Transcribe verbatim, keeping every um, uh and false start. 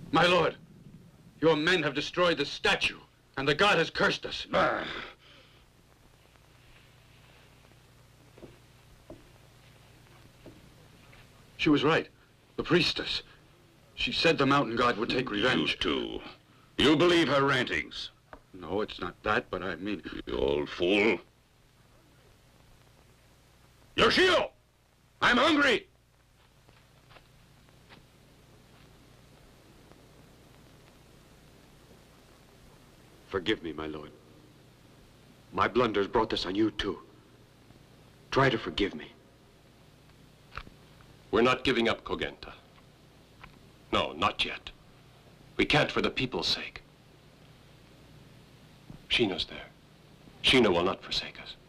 My lord, your men have destroyed the statue, and the god has cursed us. Ah. She was right. The priestess. She said the mountain god would take revenge. You too. You believe her rantings? No, it's not that, but I mean... You old fool. Yoshio! I'm hungry! Forgive me, my lord. My blunders brought this on you, too. Try to forgive me. We're not giving up Kogenta. No, not yet. We can't for the people's sake. Shino's there. Shino will not forsake us.